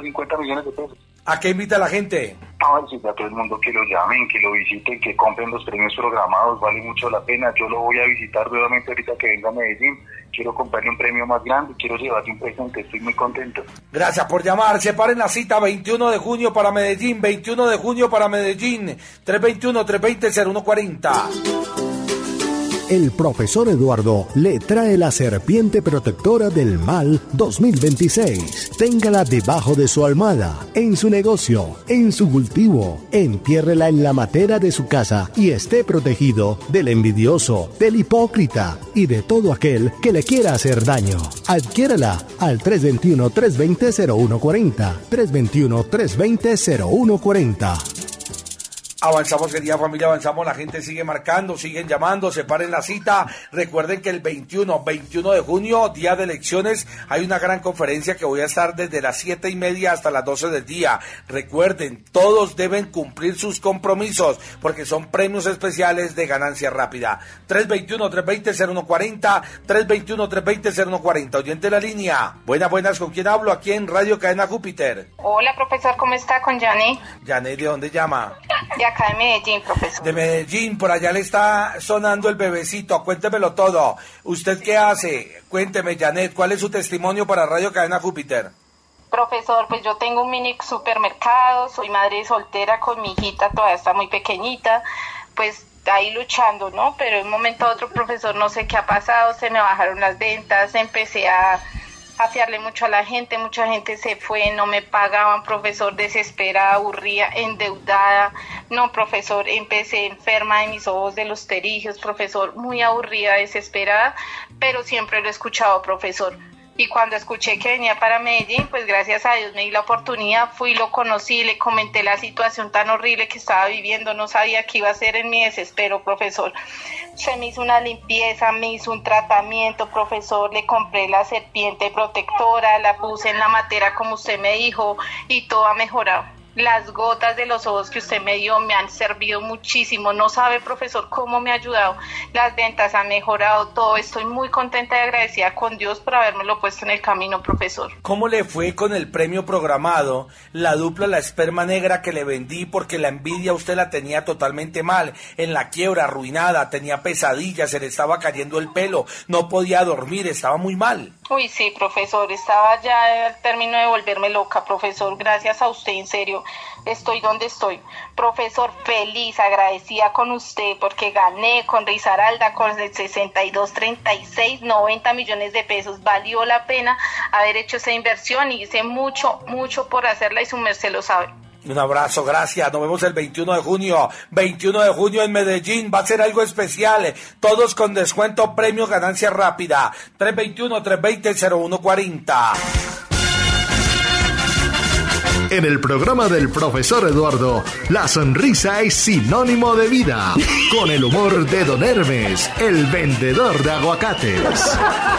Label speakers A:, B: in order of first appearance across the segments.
A: 50 millones de pesos.
B: ¿A qué invita a la gente?
A: A decirle a todo el mundo que lo llamen, que lo visiten, que compren los premios programados, vale mucho la pena. Yo lo voy a visitar nuevamente ahorita que venga a Medellín. Quiero comprarle un premio más grande, quiero llevarle un presente, estoy muy contento.
B: Gracias por llamar, separen la cita, 21 de junio para Medellín, 21 de junio para Medellín, 321-320-0140.
C: El profesor Eduardo le trae la serpiente protectora del mal 2026. Téngala debajo de su almohada, en su negocio, en su cultivo. Entiérrela en la matera de su casa y esté protegido del envidioso, del hipócrita y de todo aquel que le quiera hacer daño. Adquiérala al 321-320-0140. 321-320-0140.
B: Avanzamos, querida familia, avanzamos, la gente sigue marcando, siguen llamando, separen la cita. Recuerden que el 21 de junio, día de elecciones, hay una gran conferencia que voy a estar desde las 7:30 hasta las 12 del día. Recuerden, todos deben cumplir sus compromisos, porque son premios especiales de ganancia rápida. 321-320-0140, 321-320-0140. Oyente de la línea. Buenas, ¿con quién hablo? Aquí en Radio Cadena Júpiter.
D: Hola, profesor, ¿cómo está? Con Janet.
B: Janet, ¿de dónde llama?
D: De acá de Medellín, profesor.
B: De Medellín, por allá le está sonando el bebecito, cuéntemelo todo. ¿Usted qué hace? Cuénteme, Janet, ¿cuál es su testimonio para Radio Cadena Júpiter?
D: Profesor, pues yo tengo un mini supermercado, soy madre soltera con mi hijita, todavía está muy pequeñita, pues ahí luchando, ¿no? Pero de un momento a otro, profesor, no sé qué ha pasado, se me bajaron las ventas, empecé a fiarle mucho a la gente, mucha gente se fue, no me pagaban, profesor, desesperada, aburrida, endeudada. No, profesor, empecé enferma de mis ojos, de los pterigios, profesor, muy aburrida, desesperada, pero siempre lo he escuchado, profesor. Y cuando escuché que venía para Medellín, pues gracias a Dios me di la oportunidad, fui, lo conocí, le comenté la situación tan horrible que estaba viviendo, no sabía qué iba a hacer en mi desespero, profesor. Se me hizo una limpieza, me hizo un tratamiento, profesor, le compré la serpiente protectora, la puse en la matera como usted me dijo y todo ha mejorado. Las gotas de los ojos que usted me dio me han servido muchísimo. No sabe, profesor, cómo me ha ayudado. Las ventas han mejorado, todo. Estoy muy contenta y agradecida con Dios por habérmelo puesto en el camino, profesor.
B: ¿Cómo le fue con el premio programado, la dupla La Esperma Negra que le vendí porque la envidia usted la tenía totalmente mal, en la quiebra, arruinada, tenía pesadillas, se le estaba cayendo el pelo, no podía dormir, estaba muy mal?
D: Uy, sí, profesor, estaba ya al término de volverme loca, profesor. Gracias a usted, en serio, estoy donde estoy. Profesor, feliz, agradecida con usted porque gané con Risaralda con el 6236, 90 millones de pesos. Valió la pena haber hecho esa inversión y hice mucho por hacerla y su merced lo sabe.
B: Un abrazo, gracias. Nos vemos el 21 de junio. 21 de junio en Medellín. Va a ser algo especial. Todos con descuento, premio, ganancia rápida. 321-320-0140.
C: En el programa del profesor Eduardo, la sonrisa es sinónimo de vida. Con el humor de Don Hermes, el vendedor de aguacates.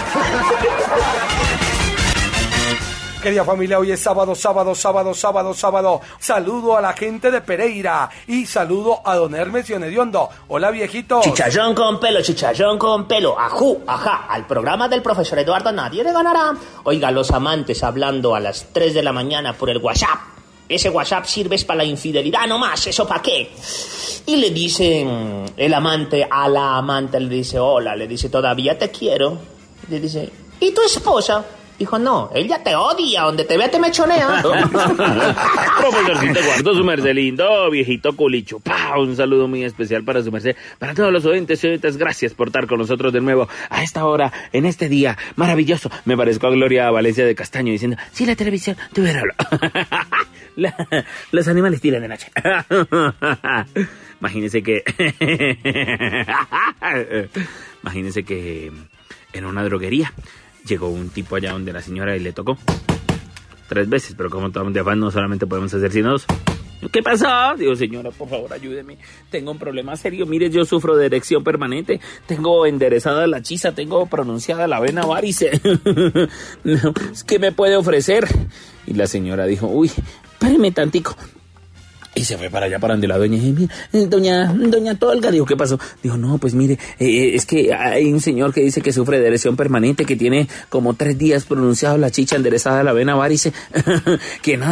B: Querida familia, hoy es sábado. Saludo a la gente de Pereira y saludo a Don Hermes y Hediondo. Hola, viejito.
E: Chicharrón con pelo. Ajú, ajá. Al programa del profesor Eduardo nadie le ganará. Oiga, los amantes hablando a las 3 de la mañana por el WhatsApp. Ese WhatsApp sirve para la infidelidad nomás, ¿eso para qué? Y le dice el amante a la amante, le dice, hola, le dice, todavía te quiero. Le dice, ¿y tu esposa? Dijo, no, ella te odia, donde te vea te mechonea.
F: Profesorcito Eduardo, su merced lindo, viejito culicho. Un saludo muy especial para su merced, para todos los oyentes y oyentes. Gracias por estar con nosotros de nuevo a esta hora, en este día maravilloso. Me parezco a Gloria Valencia de Castaño diciendo, si la televisión tuviera los animales tiran de noche. Imagínense que en una droguería llegó un tipo allá donde la señora y le tocó 3 veces, pero como estamos de afán no solamente podemos hacer sino 2. ¿Qué pasó? Digo, señora, por favor, ayúdeme. Tengo un problema serio. Mire, yo sufro de erección permanente. Tengo enderezada la chisa, tengo pronunciada la vena varice. No, ¿qué me puede ofrecer? Y la señora dijo, uy, espéreme tantico. Y se fue para allá, para donde la doña. Doña Tolga, dijo, ¿qué pasó? Dijo, no, pues mire, es que hay un señor que dice que sufre de erección permanente, que tiene como 3 días pronunciado la chicha enderezada, la vena varice, que nada.